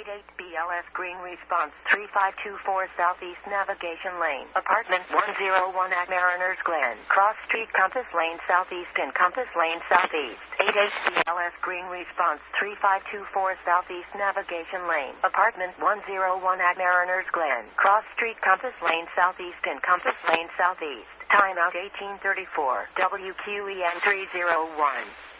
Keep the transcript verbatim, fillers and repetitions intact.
eight B L S Green Response three five two four Southeast Navigation Lane. Apartment one oh one at Mariners Glen. Cross Street Compass Lane Southeast and Compass Lane Southeast. eight eight B L S Green Response three five two four Southeast Navigation Lane. Apartment one oh one at Mariners Glen. Cross Street Compass Lane Southeast and Compass Lane Southeast. Timeout eighteen thirty-four. W Q E N three oh one.